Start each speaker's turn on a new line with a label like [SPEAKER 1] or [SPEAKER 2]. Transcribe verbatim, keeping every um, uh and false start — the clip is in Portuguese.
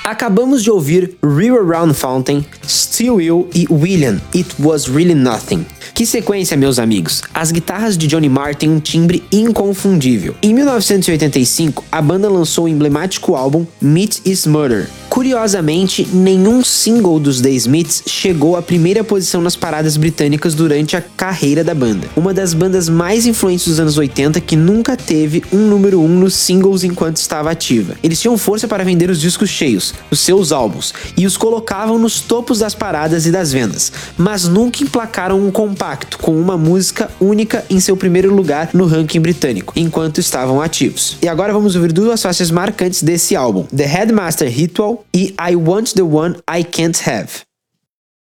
[SPEAKER 1] Acabamos de ouvir River Round Fountain, Still Will e William, It Was Really Nothing. Que sequência, meus amigos! As guitarras de Johnny Marr têm um timbre inconfundível. Em mil novecentos e oitenta e cinco, a banda lançou o emblemático álbum Meat is Murder. Curiosamente, nenhum single dos The Smiths chegou à primeira posição nas paradas britânicas durante a carreira da banda. Uma das bandas mais influentes dos anos oitenta que nunca teve um número um nos singles enquanto estava ativa. Eles tinham força para vender os discos cheios, os seus álbuns, e os colocavam nos topos das paradas e das vendas, mas nunca emplacaram um compacto com uma música única em seu primeiro lugar no ranking britânico, enquanto estavam ativos. E agora vamos ouvir duas faixas marcantes desse álbum, The Headmaster Ritual e I Want the One I Can't Have.